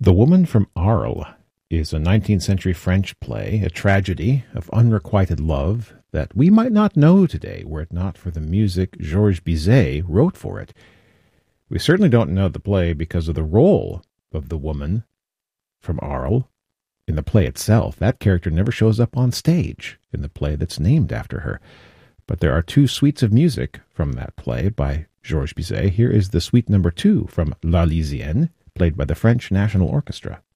The Woman from Arles is a 19th century French play, a tragedy of unrequited love that we might not know today were it not for the music Georges Bizet wrote for it. We certainly don't know the play because of the role of the woman from Arles in the play itself. That character never shows up on stage in the play that's named after her. But there are two suites of music from that play by Georges Bizet. Here is the suite number 2 from La Lysienne, played by the French National Orchestra.